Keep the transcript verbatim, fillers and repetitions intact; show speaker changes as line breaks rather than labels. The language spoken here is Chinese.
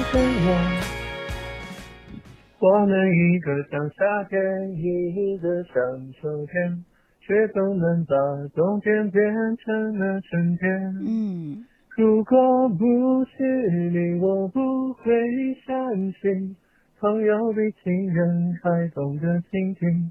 承诺。我们一个像夏天，一个像秋天，却都能把冬天变成了春天。
嗯，
如果不是你，我不会相信朋友比情人还懂得倾听。